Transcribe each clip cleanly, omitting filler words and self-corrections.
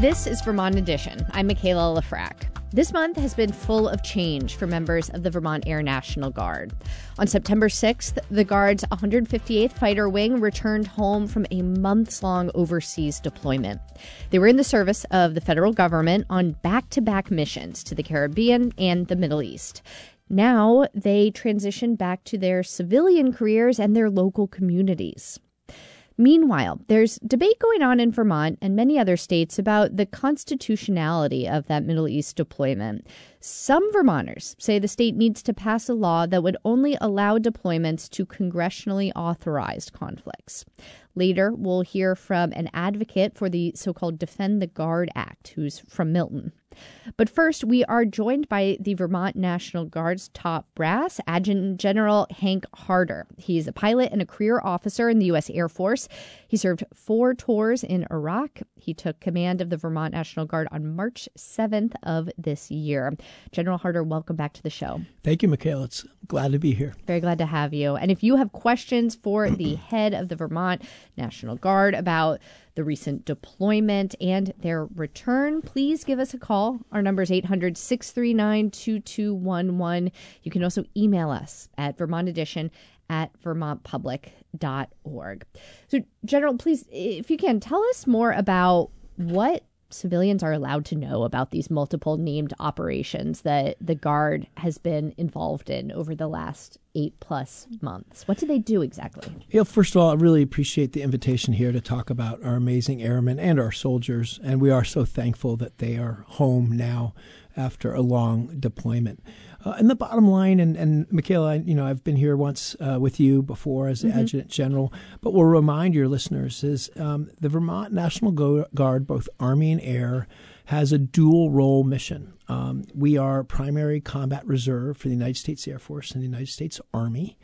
This is Vermont Edition. I'm Michaela Lafrac. This month has been full of change for members of the Vermont Air National Guard. On September 6th, the Guard's 158th Fighter Wing returned home from a months-long overseas deployment. They were in the service of the federal government on back-to-back missions to the Caribbean and the Middle East. Now they transition back to their civilian careers and their local communities. Meanwhile, there's debate going on in Vermont and many other states about the constitutionality of that Middle East deployment. Some Vermonters say the state needs to pass a law that would only allow deployments to congressionally authorized conflicts. Later, we'll hear from an advocate for the so-called Defend the Guard Act, who's from Milton. But first, we are joined by the Vermont National Guard's top brass, Adjutant General Hank Harder. He's a pilot and a career officer in the U.S. Air Force. He served 4 tours in Iraq. He took command of the Vermont National Guard on March 7th of this year. General Harder, welcome back to the show. Thank you, Michaela. It's glad to be here. Very glad to have you. And if you have questions for the head of the Vermont National Guard about the recent deployment and their return, please give us a call. Our number is 800-639-2211. You can also email us at vermontedition@vermontpublic.org. So, General, please, if you can, tell us more about what civilians are allowed to know about these multiple named operations that the Guard has been involved in over the last 8+ months. What do they do exactly? First of all, I really appreciate the invitation here to talk about our amazing airmen and our soldiers, and we are so thankful that they are home now after a long deployment. And the bottom line, and Michaela, I've been here once with you before as the Adjutant General, but we'll remind your listeners is the Vermont National Guard, both Army and Air, has a dual role mission. We are primary combat reserve for the United States Air Force and the United States Army,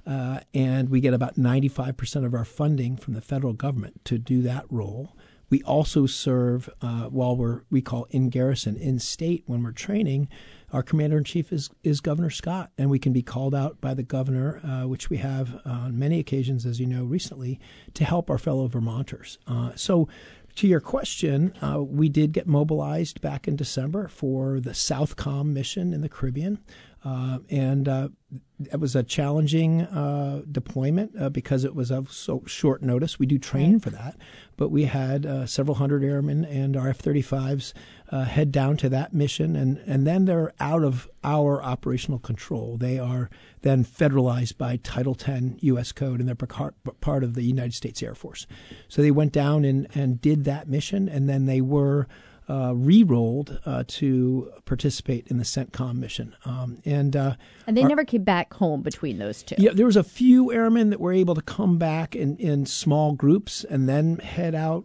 and we get about 95% of our funding from the federal government to do that role. We also serve while we call in garrison, in state when we're training. Our commander-in-chief is Governor Scott, and we can be called out by the governor, which we have on many occasions, as you know, recently, to help our fellow Vermonters. So to your question, we did get mobilized back in December for the Southcom mission in the Caribbean. And it was a challenging deployment because it was of so short notice. We do train for that, but we had several hundred airmen and our F-35s head down to that mission, and then they're out of our operational control. They are then federalized by Title 10 U.S. Code, and they're part of the United States Air Force. So they went down and did that mission, and then they were re-rolled to participate in the CENTCOM mission. And they never came back home between those two. Yeah, there was a few airmen that were able to come back in small groups and then head out.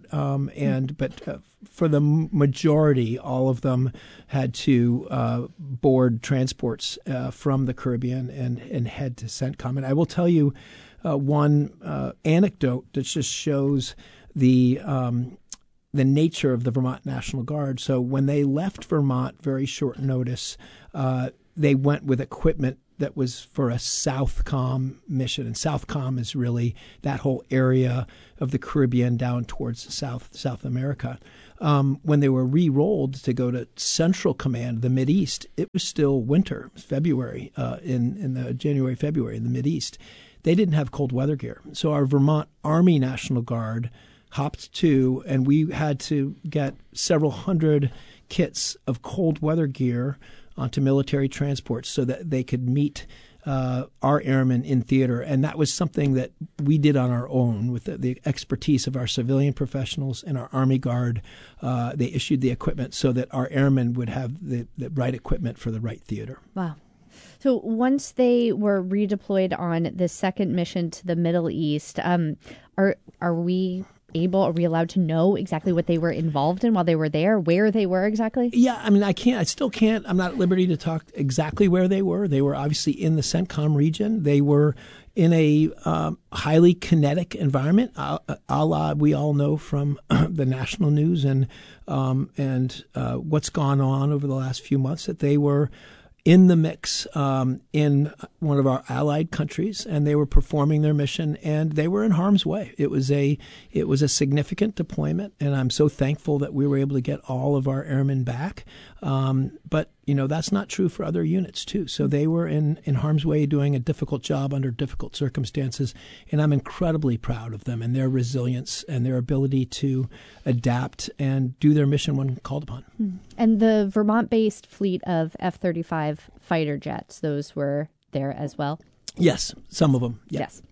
But for the majority, all of them had to board transports from the Caribbean and head to CENTCOM. And I will tell you one anecdote that just shows the nature of the Vermont National Guard. So when they left Vermont, very short notice, they went with equipment that was for a Southcom mission. And Southcom is really that whole area of the Caribbean down towards South America. When they were re-rolled to go to Central Command, the Mideast, it was still winter, February, in the January, February in the Mideast. They didn't have cold weather gear. So our Vermont Army National Guard hopped to, and we had to get several hundred kits of cold weather gear onto military transports so that they could meet our airmen in theater. And that was something that we did on our own with the expertise of our civilian professionals and our Army Guard. They issued the equipment so that our airmen would have the right equipment for the right theater. Wow. So once they were redeployed on the second mission to the Middle East, are we allowed to know exactly what they were involved in while they were there, where they were exactly? Yeah, I mean, I still can't, I'm not at liberty to talk exactly where they were. They were obviously in the CENTCOM region. They were in a highly kinetic environment, a la we all know from the national news and what's gone on over the last few months, that they were in the mix in one of our allied countries, and they were performing their mission, and they were in harm's way. It was a significant deployment, and I'm so thankful that we were able to get all of our airmen back. But that's not true for other units too. So they were in harm's way, doing a difficult job under difficult circumstances, and I'm incredibly proud of them and their resilience and their ability to adapt and do their mission when called upon. And the Vermont-based fleet of F-35 fighter jets, those were there as well? Yes, some of them. Yeah. Yes.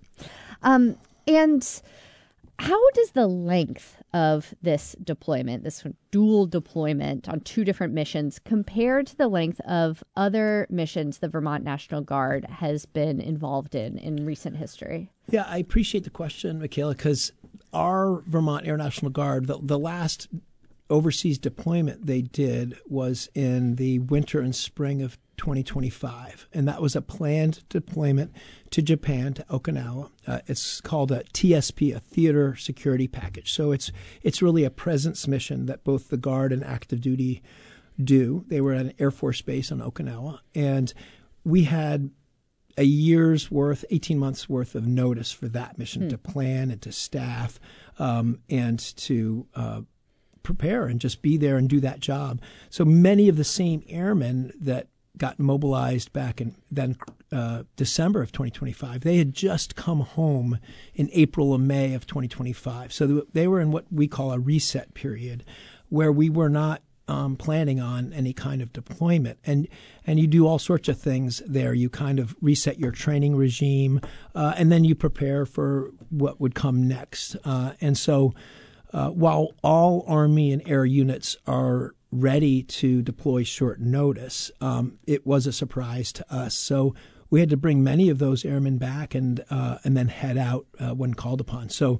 And how does the length of this deployment, this dual deployment on two different missions, compare to the length of other missions the Vermont National Guard has been involved in recent history? Yeah, I appreciate the question, Michaela, because our Vermont Air National Guard, the last overseas deployment they did was in the winter and spring of 2025, and that was a planned deployment to Japan, to Okinawa. It's called a TSP, a Theater Security Package. So it's really a presence mission that both the Guard and active duty do. They were at an Air Force base on Okinawa, and we had a year's worth, 18 months worth of notice for that mission to plan and to staff and to prepare and just be there and do that job. So many of the same airmen that got mobilized back in then December of 2025, they had just come home in April or May of 2025. So they were in what we call a reset period, where we were not planning on any kind of deployment. And you do all sorts of things there. You kind of reset your training regime, and then you prepare for what would come next. And so while all Army and Air units are ready to deploy short notice, it was a surprise to us. So we had to bring many of those airmen back and then head out when called upon. So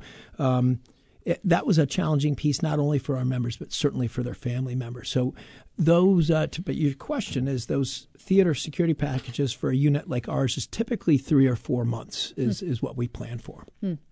that was a challenging piece, not only for our members, but certainly for their family members. So those, but your question is, those theater security packages for a unit like ours is typically 3 or 4 months is what we plan for.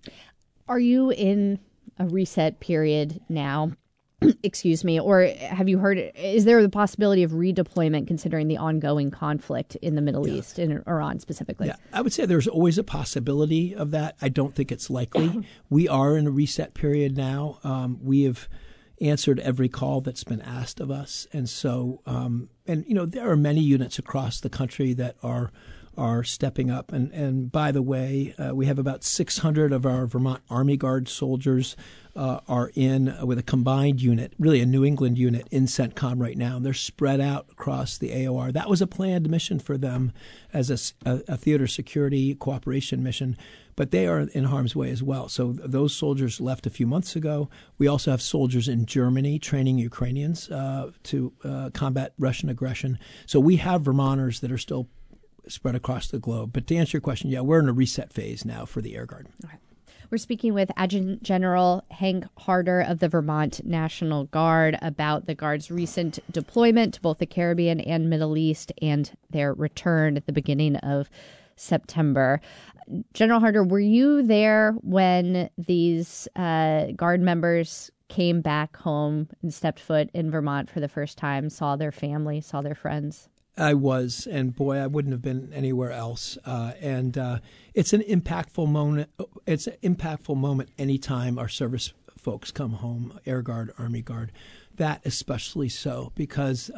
Are you in a reset period now? Excuse me, or have you heard, is there the possibility of redeployment considering the ongoing conflict in the Middle East, in Iran specifically? Yeah, I would say there's always a possibility of that. I don't think it's likely. We are in a reset period now. We have answered every call that's been asked of us. And so, there are many units across the country that are stepping up. And by the way, we have about 600 of our Vermont Army Guard soldiers are in with a combined unit, really a New England unit in CENTCOM right now. And they're spread out across the AOR. That was a planned mission for them as a theater security cooperation mission, but they are in harm's way as well. So those soldiers left a few months ago. We also have soldiers in Germany training Ukrainians to combat Russian aggression. So we have Vermonters that are still spread across the globe. But to answer your question, yeah, we're in a reset phase now for the Air Guard. Okay. We're speaking with Adjutant General Hank Harder of the Vermont National Guard about the Guard's recent deployment to both the Caribbean and Middle East and their return at the beginning of September. General Harder, were you there when these Guard members came back home and stepped foot in Vermont for the first time, saw their family, saw their friends? I was, and boy, I wouldn't have been anywhere else. And it's an impactful moment. It's an impactful moment anytime our service folks come home, Air Guard, Army Guard. That especially so, because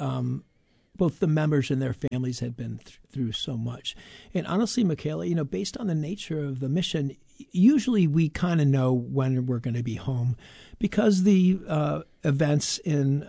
both the members and their families had been through so much. And honestly, Michaela, based on the nature of the mission, usually we kind of know when we're going to be home, because the events in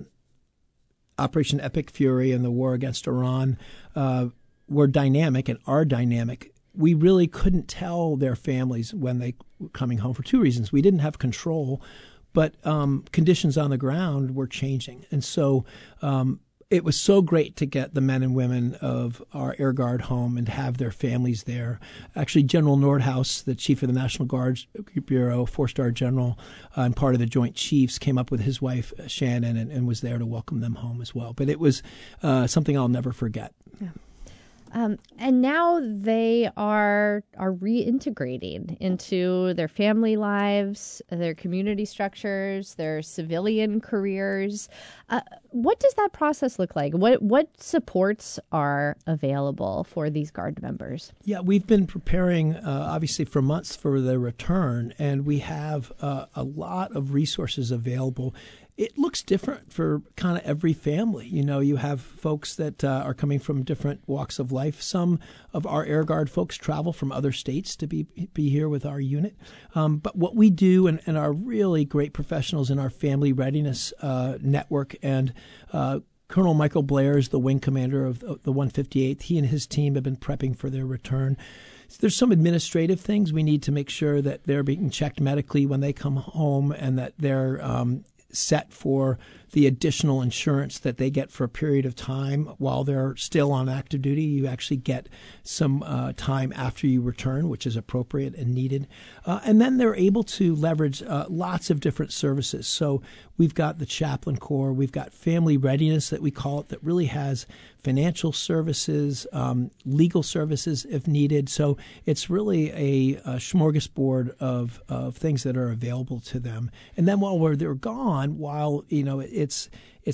Operation Epic Fury and the war against Iran were dynamic and are dynamic. We really couldn't tell their families when they were coming home for two reasons. We didn't have control, but conditions on the ground were changing. And so it was so great to get the men and women of our Air Guard home and have their families there. Actually, General Nordhaus, the chief of the National Guard Bureau, 4-star general, and part of the Joint Chiefs, came up with his wife, Shannon, and was there to welcome them home as well. But it was something I'll never forget. And now they are reintegrating into their family lives, their community structures, their civilian careers. What does that process look like? What supports are available for these Guard members? Yeah, we've been preparing, obviously, for months for their return, and we have a lot of resources available. It looks different for kind of every family. You know, you have folks that are coming from different walks of life. Some of our Air Guard folks travel from other states to be here with our unit. But what we do and our really great professionals in our family readiness network, and Colonel Michael Blair is the wing commander of the 158th. He and his team have been prepping for their return. There's some administrative things we need to make sure that they're being checked medically when they come home, and that they're set for the additional insurance that they get for a period of time while they're still on active duty. You actually get some time after you return, which is appropriate and needed. And then they're able to leverage lots of different services. So we've got the Chaplain Corps, we've got Family Readiness that we call it, that really has financial services, legal services if needed. So it's really a smorgasbord of things that are available to them. And then while they're gone, while it's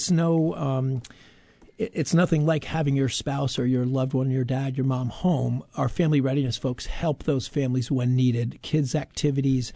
nothing like having your spouse or your loved one, your dad, your mom home. Our Family Readiness folks help those families when needed. Kids' activities,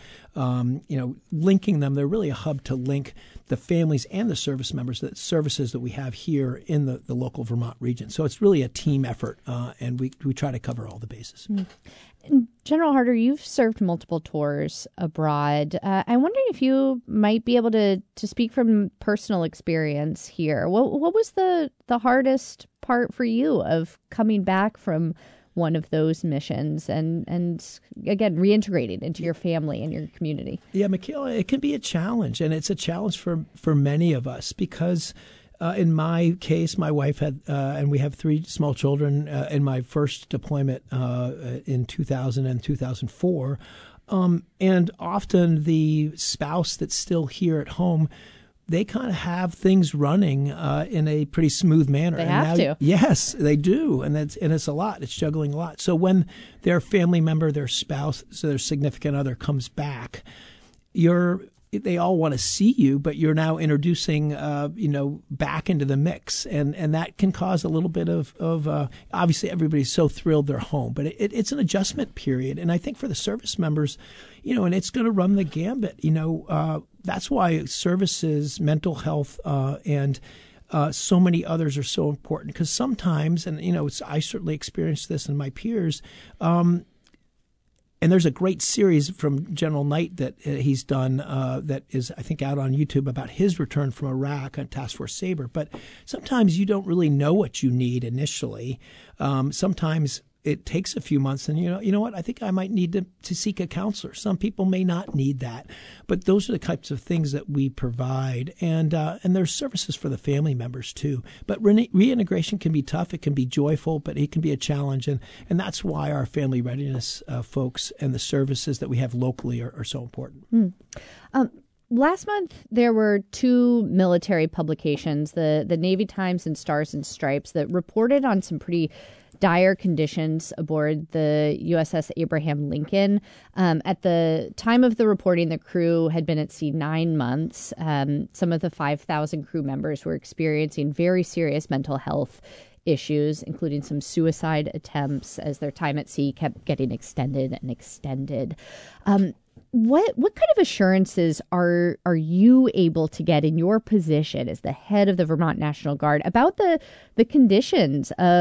linking them. They're really a hub to link the families and the service members, the services that we have here in the local Vermont region. So it's really a team effort, and we try to cover all the bases. Mm. General Harder, you've served multiple tours abroad. I'm wondering if you might be able to speak from personal experience here. What was the hardest part for you of coming back from one of those missions and again, reintegrating into your family and your community? Yeah, Michaela, it can be a challenge, and it's a challenge for many of us because in my case, my wife had, and we have 3 small children in my first deployment in 2000 and 2004. And often the spouse that's still here at home, they kind of have things running in a pretty smooth manner. They have to. Yes, they do. And it's a lot. It's juggling a lot. So when their family member, their spouse, so their significant other comes back, they all want to see you, but you're now introducing, back into the mix. And that can cause a little bit of obviously everybody's so thrilled they're home, but it's an adjustment period. And I think for the service members, and it's going to run the gambit, that's why services, mental health, and so many others are so important. Because sometimes, and, I certainly experienced this in my peers, and there's a great series from General Knight that he's done that is, I think, out on YouTube about his return from Iraq on Task Force Sabre. But sometimes you don't really know what you need initially. Sometimes it takes a few months, and you know what? I think I might need to seek a counselor. Some people may not need that, but those are the types of things that we provide, and there's services for the family members too. But reintegration can be tough. It can be joyful, but it can be a challenge, and that's why our Family Readiness folks and the services that we have locally are so important. Mm. Last month, there were 2 military publications, the Navy Times and Stars and Stripes, that reported on some pretty dire conditions aboard the USS Abraham Lincoln. At the time of the reporting, the crew had been at sea 9 months. Some of the 5,000 crew members were experiencing very serious mental health issues, including some suicide attempts as their time at sea kept getting extended and extended. What kind of assurances are you able to get in your position as the head of the Vermont National Guard about the conditions of